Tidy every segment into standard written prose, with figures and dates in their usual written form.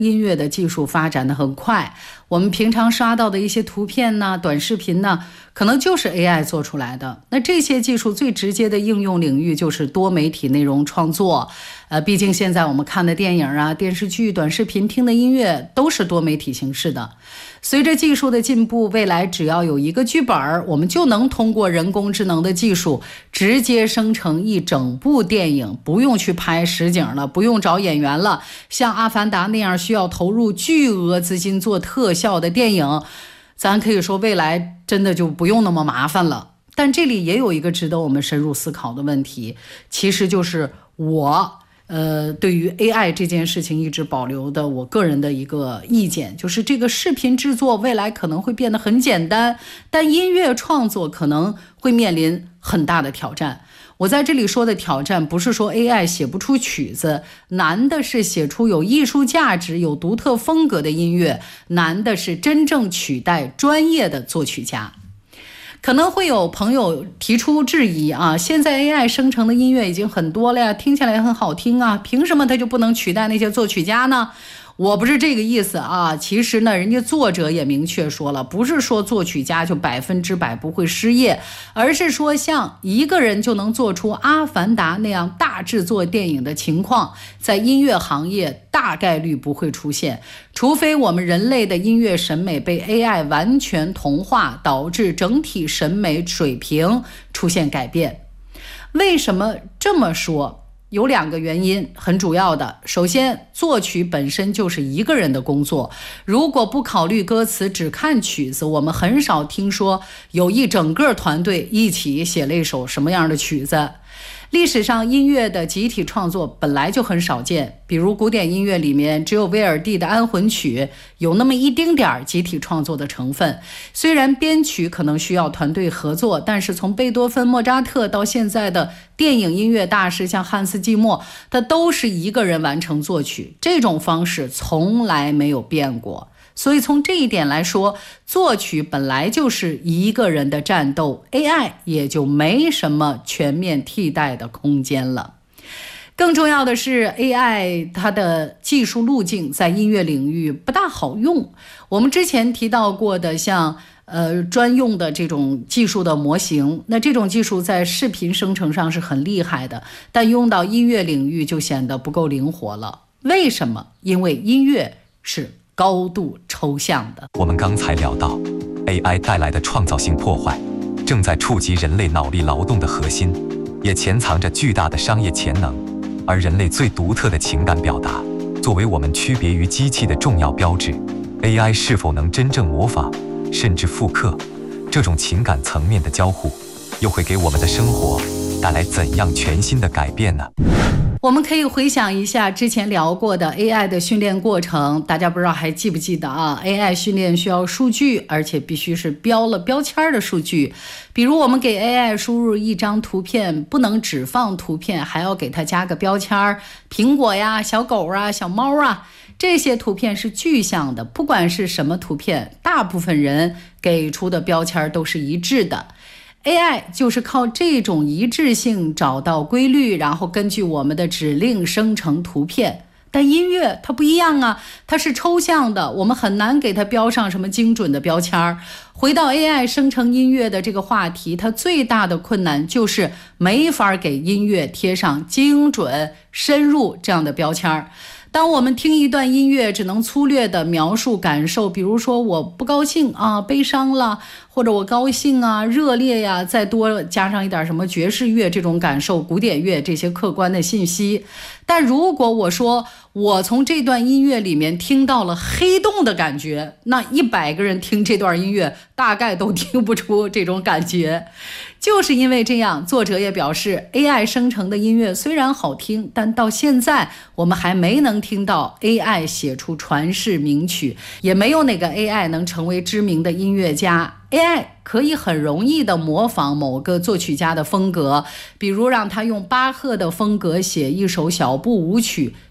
音乐的技术发展得很快，我们平常刷到的一些图片呢、短视频呢，可能就是 AI 做出来的。那这些技术最直接的应用领域就是多媒体内容创作。毕竟现在我们看的电影啊、电视剧、短视频、听的音乐都是多媒体形式的。随着技术的进步，未来只要有一个剧本，我们就能通过人工智能的技术直接生成一整部电影，不用去拍实景了，不用找演员了。像《阿凡达》那样需要投入巨额资金做特效的电影，咱可以说未来真的就不用那么麻烦了。但这里也有一个值得我们深入思考的问题，其实就是对于 AI 这件事情一直保留的我个人的一个意见，就是这个视频制作未来可能会变得很简单，但音乐创作可能会面临很大的挑战。我在这里说的挑战，不是说 AI 写不出曲子，难的是写出有艺术价值、有独特风格的音乐，难的是真正取代专业的作曲家。可能会有朋友提出质疑啊，现在 AI 生成的音乐已经很多了呀，听起来也很好听啊，凭什么它就不能取代那些作曲家呢？我不是这个意思啊，其实呢，人家作者也明确说了，不是说作曲家就100%不会失业，而是说像一个人就能做出《阿凡达》那样大制作电影的情况，在音乐行业大概率不会出现，除非我们人类的音乐审美被 AI 完全同化，导致整体审美水平出现改变。为什么这么说？有2个原因，很主要的。首先，作曲本身就是一个人的工作，如果不考虑歌词，只看曲子，我们很少听说有一整个团队一起写了一首什么样的曲子。历史上音乐的集体创作本来就很少见，比如古典音乐里面只有威尔第的安魂曲有那么一丁点集体创作的成分。虽然编曲可能需要团队合作，但是从贝多芬、莫扎特到现在的电影音乐大师像汉斯季默，他都是一个人完成作曲，这种方式从来没有变过。所以从这一点来说，作曲本来就是一个人的战斗， AI 也就没什么全面替代的空间了。更重要的是 AI 它的技术路径在音乐领域不大好用。我们之前提到过的像专用的这种技术的模型，那这种技术在视频生成上是很厉害的，但用到音乐领域就显得不够灵活了。为什么？因为音乐是高度抽象的。 我们刚才聊到 AI 带来的创造性破坏正在触及人类脑力劳动的核心，也潜藏着巨大的商业潜能。而人类最独特的情感表达作为我们区别于机器的重要标志， AI 是否能真正模仿甚至复刻这种情感层面的交互，又会给我们的生活带来怎样全新的改变呢？ 我们可以回想一下之前聊过的 AI 的训练过程，大家不知道还记不记得啊？ AI 训练需要数据，而且必须是标了标签的数据。比如我们给 AI 输入一张图片，不能只放图片，还要给它加个标签，苹果呀、小狗啊、小猫啊，这些图片是具象的，不管是什么图片，大部分人给出的标签都是一致的。AI 就是靠这种一致性找到规律，然后根据我们的指令生成图片。但音乐它不一样啊，它是抽象的，我们很难给它标上什么精准的标签。回到 AI 生成音乐的这个话题，它最大的困难就是没法给音乐贴上精准、深入这样的标签。当我们听一段音乐，只能粗略地描述感受，比如说我不高兴啊，悲伤了，或者我高兴啊，热烈呀，再多加上一点什么爵士乐这种感受，古典乐这些客观的信息。但如果我说我从这段音乐里面听到了黑洞的感觉，那100个人听这段音乐大概都听不出这种感觉。就是因为这样，作者也表示 AI 生成的音乐虽然好听，但到现在我们还没能听到 AI 写出传世名曲，也没有哪个 AI 能成为知名的音乐家。AI 可以很容易地模仿某个作曲家的风格，比如让他用巴赫的风格写一首小步舞曲，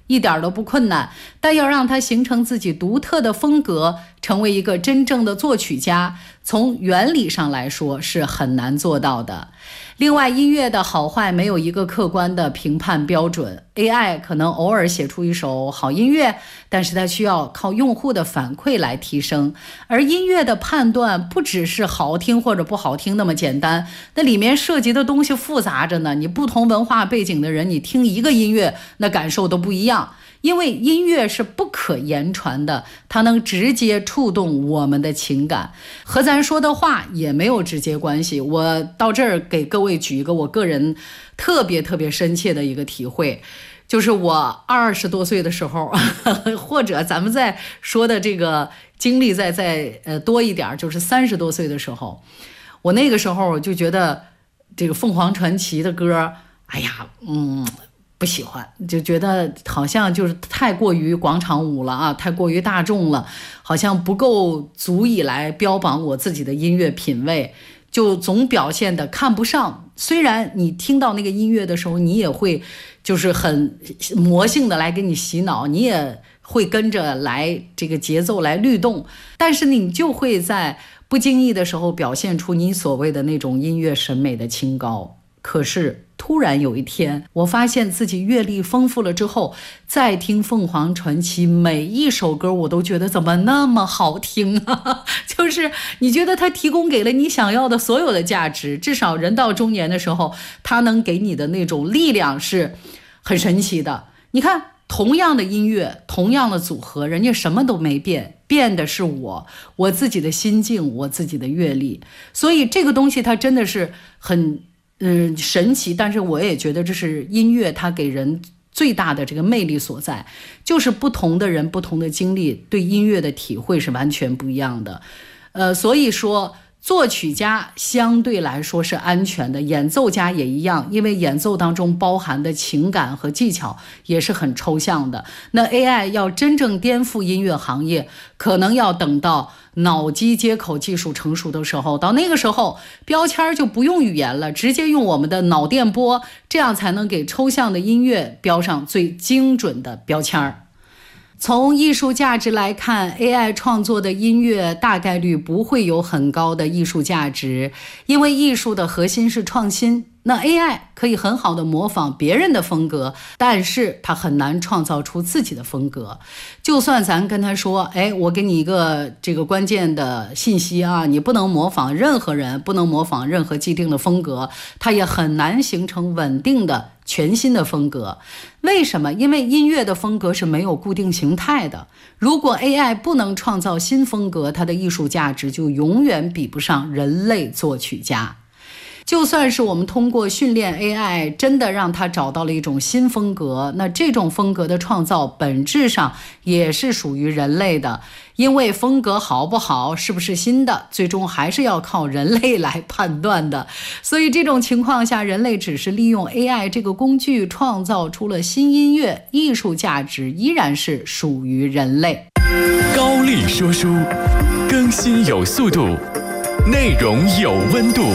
一点都不困难，但要让它形成自己独特的风格，成为一个真正的作曲家，从原理上来说是很难做到的。另外，音乐的好坏没有一个客观的评判标准， AI 可能偶尔写出一首好音乐，但是它需要靠用户的反馈来提升。而音乐的判断不只是好听或者不好听那么简单，那里面涉及的东西复杂着呢。你不同文化背景的人，你听一个音乐，那感受都不一样。因为音乐是不可言传的，它能直接触动我们的情感，和咱说的话也没有直接关系。我到这儿给各位举一个我个人特别深切的一个体会，就是我20多岁的时候，或者咱们在说的这个经历再多一点，就是30多岁的时候，我那个时候就觉得这个凤凰传奇的歌，哎呀，不喜欢，就觉得好像就是太过于广场舞了啊，太过于大众了，好像不够足以来标榜我自己的音乐品味，就总表现的看不上。虽然你听到那个音乐的时候，你也会就是很魔性的来给你洗脑，你也会跟着来这个节奏来律动，但是你就会在不经意的时候表现出你所谓的那种音乐审美的清高。可是突然有一天，我发现自己阅历丰富了之后，再听凤凰传奇，每一首歌我都觉得怎么那么好听啊！就是你觉得它提供给了你想要的所有的价值，至少人到中年的时候，它能给你的那种力量是很神奇的。你看，同样的音乐，同样的组合，人家什么都没变，变的是我自己的心境，我自己的阅历。所以这个东西它真的是很神奇，但是我也觉得这是音乐它给人最大的这个魅力所在，就是不同的人不同的经历对音乐的体会是完全不一样的。所以说作曲家相对来说是安全的，演奏家也一样，因为演奏当中包含的情感和技巧也是很抽象的。那 AI 要真正颠覆音乐行业，可能要等到脑机接口技术成熟的时候，到那个时候标签就不用语言了，直接用我们的脑电波，这样才能给抽象的音乐标上最精准的标签。从艺术价值来看， AI 创作的音乐大概率不会有很高的艺术价值，因为艺术的核心是创新。那 AI 可以很好的模仿别人的风格，但是它很难创造出自己的风格。就算咱跟他说，我给你一个这个关键的信息啊，你不能模仿任何人，不能模仿任何既定的风格，它也很难形成稳定的全新的风格。为什么？因为音乐的风格是没有固定形态的。如果 AI 不能创造新风格，它的艺术价值就永远比不上人类作曲家。就算是我们通过训练 AI 真的让它找到了一种新风格，那这种风格的创造本质上也是属于人类的，因为风格好不好，是不是新的，最终还是要靠人类来判断的。所以这种情况下，人类只是利用 AI 这个工具创造出了新音乐，艺术价值依然是属于人类。 高力说书，更新有速度，内容有温度。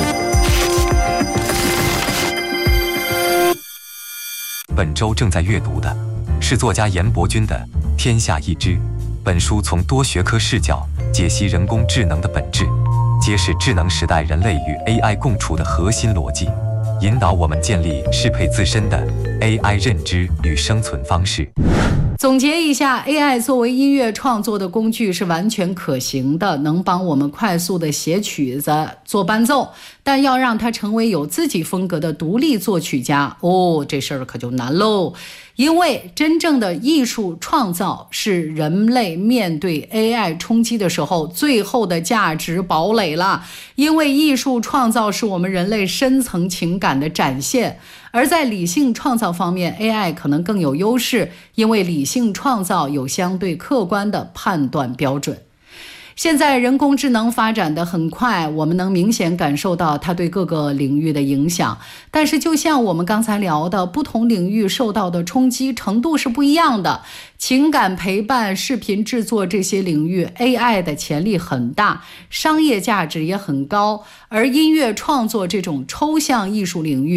本周正在阅读的是作家严伯钧的《天下一知》。本书从多学科视角解析人工智能的本质，揭示智能时代人类与 AI 共处的核心逻辑，引导我们建立适配自身的 AI 认知与生存方式。 总结一下， AI 作为音乐创作的工具是完全可行的，能帮我们快速的写曲子做伴奏，但要让它成为有自己风格的独立作曲家，这事儿可就难喽。因为真正的艺术创造是人类面对 AI 冲击的时候最后的价值堡垒了，因为艺术创造是我们人类深层情感的展现，而在理性创造方面 AI 可能更有优势，因为理性创造有相对客观的判断标准。现在人工智能发展得很快，我们能明显感受到它对各个领域的影响，但是就像我们刚才聊的，不同领域受到的冲击程度是不一样的。情感陪伴、视频制作这些领域 AI 的潜力很大，商业价值也很高，而音乐创作这种抽象艺术领域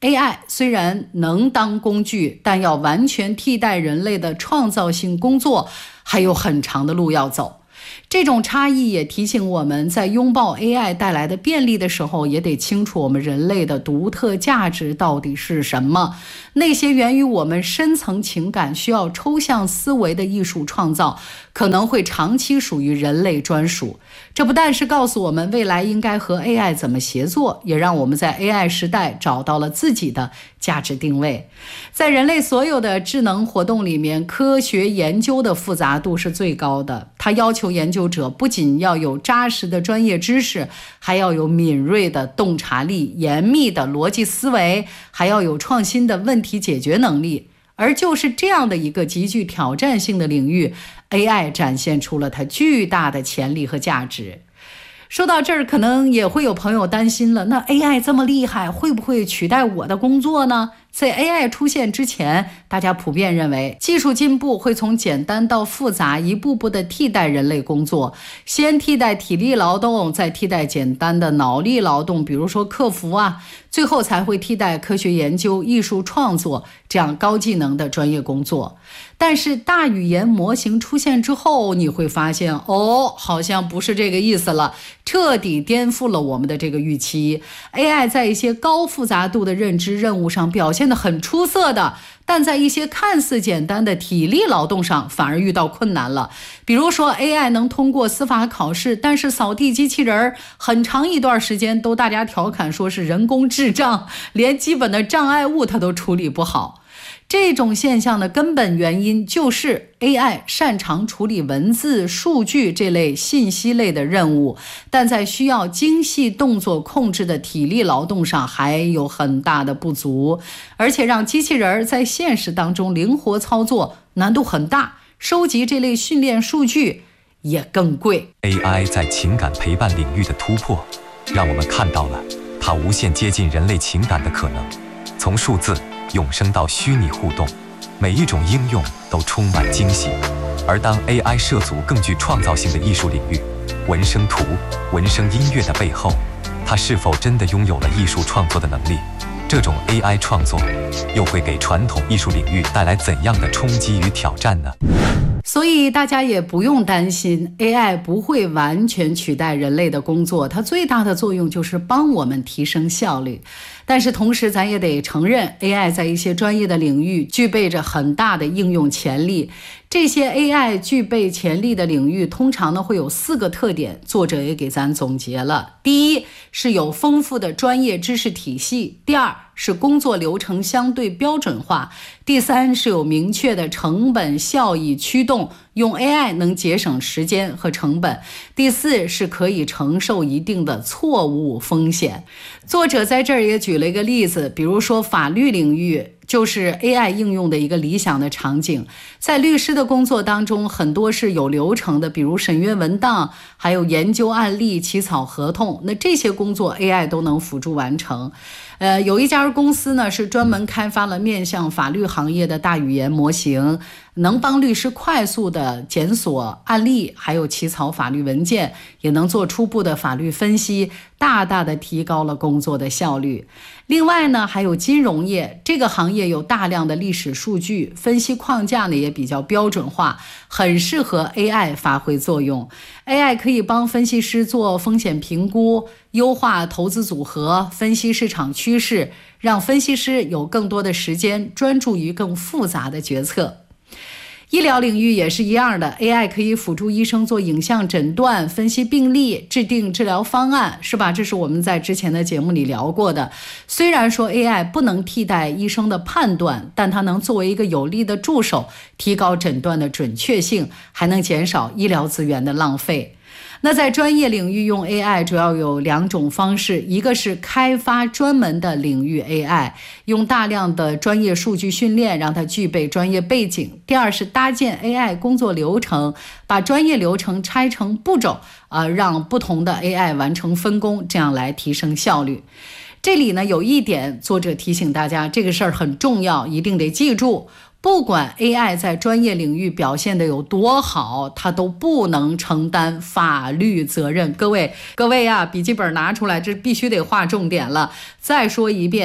AI 虽然能当工具，但要完全替代人类的创造性工作，还有很长的路要走。这种差异也提醒我们，在拥抱 AI 带来的便利的时候，也得清楚我们人类的独特价值到底是什么。那些源于我们深层情感、需要抽象思维的艺术创造，可能会长期属于人类专属。这不但是告诉我们未来应该和 AI 怎么协作，也让我们在 AI 时代找到了自己的价值定位。在人类所有的智能活动里面，科学研究的复杂度是最高的。它要求研究者不仅要有扎实的专业知识，还要有敏锐的洞察力、严密的逻辑思维，还要有创新的问题解决能力。而就是这样的一个极具挑战性的领域， AI 展现出了它巨大的潜力和价值。说到这儿，可能也会有朋友担心了，那 AI 这么厉害，会不会取代我的工作呢？在 AI 出现之前，大家普遍认为技术进步会从简单到复杂，一步步的替代人类工作，先替代体力劳动，再替代简单的脑力劳动，比如说客服啊，最后才会替代科学研究、艺术创作这样高技能的专业工作。但是大语言模型出现之后，你会发现好像不是这个意思了，彻底颠覆了我们的这个预期。 AI 在一些高复杂度的认知任务上表现得很出色的，但在一些看似简单的体力劳动上反而遇到困难了。比如说 AI 能通过司法考试，但是扫地机器人很长一段时间都大家调侃说是人工智障，连基本的障碍物它都处理不好。这种现象的根本原因就是 AI 擅长处理文字、数据这类信息类的任务，但在需要精细动作控制的体力劳动上还有很大的不足，而且让机器人在现实当中灵活操作难度很大，收集这类训练数据也更贵。 AI 在情感陪伴领域的突破，让我们看到了它无限接近人类情感的可能。从数字永生到虚拟互动，每一种应用都充满惊喜。而当 AI 涉足更具创造性的艺术领域，文声图、文声音乐的背后，它是否真的拥有了艺术创作的能力？这种 AI 创作又会给传统艺术领域带来怎样的冲击与挑战呢？ 所以大家也不用担心 AI 不会完全取代人类的工作，它最大的作用就是帮我们提升效率。但是同时咱也得承认， AI 在一些专业的领域具备着很大的应用潜力。这些 AI 具备潜力的领域通常呢会有4个特点，作者也给咱总结了。第一是有丰富的专业知识体系，第二是工作流程相对标准化，第三是有明确的成本效益驱动，用 AI 能节省时间和成本，第四是可以承受一定的错误风险。作者在这儿也举了一个例子，比如说法律领域就是 AI 应用的一个理想的场景。在律师的工作当中，很多是有流程的，比如审阅文档，还有研究案例、起草合同，那这些工作 AI 都能辅助完成。有一家公司呢是专门开发了面向法律行业的大语言模型，能帮律师快速的检索案例，还有起草法律文件，也能做初步的法律分析，大大的提高了工作的效率。另外呢，还有金融业，这个行业有大量的历史数据，分析框架呢也比较标准化，很适合 AI 发挥作用。AI 可以帮分析师做风险评估，优化投资组合，分析市场趋势，让分析师有更多的时间专注于更复杂的决策。医疗领域也是一样的， AI 可以辅助医生做影像诊断，分析病例，制定治疗方案，是吧？这是我们在之前的节目里聊过的。虽然说 AI 不能替代医生的判断，但它能作为一个有力的助手，提高诊断的准确性，还能减少医疗资源的浪费。那在专业领域用 AI 主要有2种方式，一个是开发专门的领域 AI， 用大量的专业数据训练，让它具备专业背景；第二是搭建 AI 工作流程，把专业流程拆成步骤，让不同的 AI 完成分工，这样来提升效率。这里呢有一点，作者提醒大家，这个事儿很重要，一定得记住。不管 AI 在专业领域表现得有多好，它都不能承担法律责任。各位呀，笔记本拿出来，这必须得划重点了。再说一遍，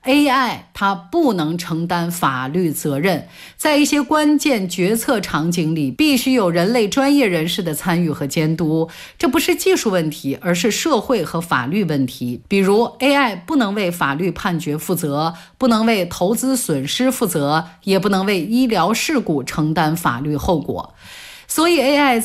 AI 它不能承担法律责任，在一些关键决策场景里，必须有人类专业人士的参与和监督。这不是技术问题，而是社会和法律问题。比如 AI 不能为法律判决负责，不能为投资损失负责，也不能为医疗事故承担法律后果。所以 AI